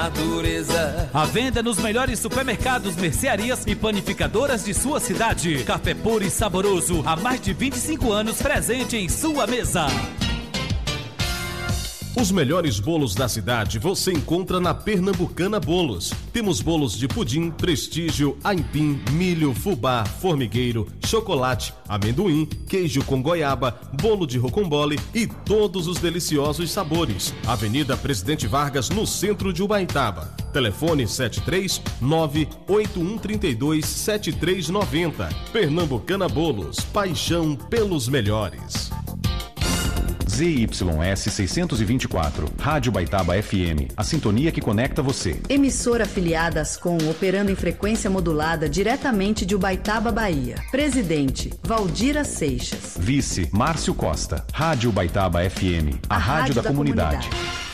A venda nos melhores supermercados, mercearias e panificadoras de sua cidade. Café puro e saboroso, há mais de 25 anos presente em sua mesa. Os melhores bolos da cidade você encontra na Pernambucana Bolos. Temos bolos de pudim, prestígio, aipim, milho, fubá, formigueiro, chocolate, amendoim, queijo com goiaba, bolo de rocambole e todos os deliciosos sabores. Avenida Presidente Vargas, no centro de Ubaitaba. Telefone 739-8132-7390. Pernambucana Bolos, paixão pelos melhores. ZYS 624, Rádio Ubaitaba FM, a sintonia que conecta você. Emissora afiliada ASCOM, operando em frequência modulada diretamente de Ubaitaba, Bahia. Presidente, Valdira Seixas. Vice, Márcio Costa. Rádio Ubaitaba FM, a rádio da comunidade.